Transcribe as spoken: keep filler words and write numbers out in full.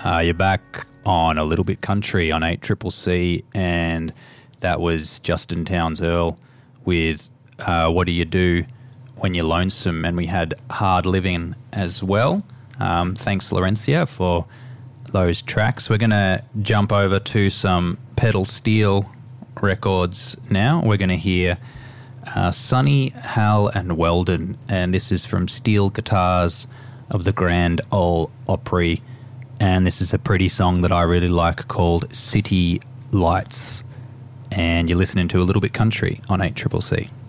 Uh, you're back on A Little Bit Country on eight Triple C, and that was Justin Townes Earle with uh, What Do You Do When You're Lonesome, and we had Hard Living as well. Um, thanks, Laurencia, for those tracks. We're going to jump over to some Pedal Steel records now. We're going to hear uh, Sonny, Hal and Weldon, and this is from Steel Guitars of the Grand Ole Opry, and this is a pretty song that I really like called City Lights, and you're listening to A Little Bit Country on eight Triple C.